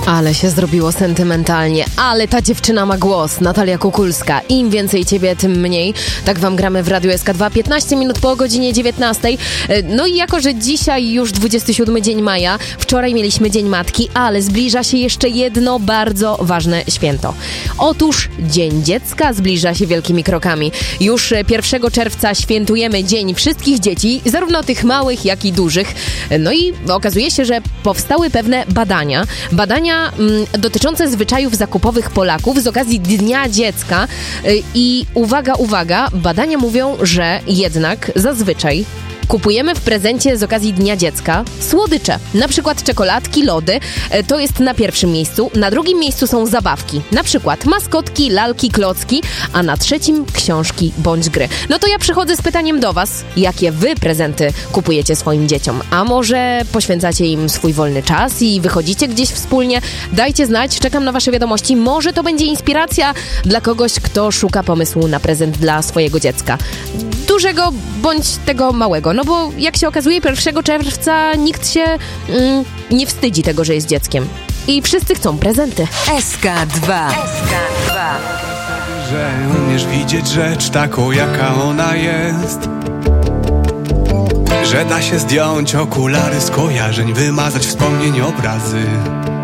Ale się zrobiło sentymentalnie, ale ta dziewczyna ma głos. Natalia Kukulska. Im więcej ciebie, tym mniej. Tak wam gramy w Radiu SK2, 15 minut po godzinie 19. No i jako, że dzisiaj już 27 dzień maja, wczoraj mieliśmy Dzień Matki, ale zbliża się jeszcze jedno bardzo ważne święto. Otóż Dzień Dziecka zbliża się wielkimi krokami. Już 1 czerwca świętujemy Dzień wszystkich dzieci, zarówno tych małych, jak i dużych. No i okazuje się, że powstały pewne badania dotyczące zwyczajów zakupowych Polaków z okazji Dnia Dziecka i uwaga, badania mówią, że jednak zazwyczaj kupujemy w prezencie z okazji Dnia Dziecka słodycze, na przykład czekoladki, lody, to jest na pierwszym miejscu. Na drugim miejscu są zabawki, na przykład maskotki, lalki, klocki, a na trzecim książki bądź gry. No to ja przychodzę z pytaniem do was, jakie wy prezenty kupujecie swoim dzieciom? A może poświęcacie im swój wolny czas i wychodzicie gdzieś wspólnie? Dajcie znać, czekam na wasze wiadomości. Może to będzie inspiracja dla kogoś, kto szuka pomysłu na prezent dla swojego dziecka. Dużego bądź tego małego. No bo jak się okazuje, 1 czerwca nikt się nie wstydzi tego, że jest dzieckiem. I wszyscy chcą prezenty. SK2. Że umiesz widzieć rzecz taką, jaka ona jest. Że da się zdjąć okulary z kojarzeń, wymazać wspomnień, obrazy.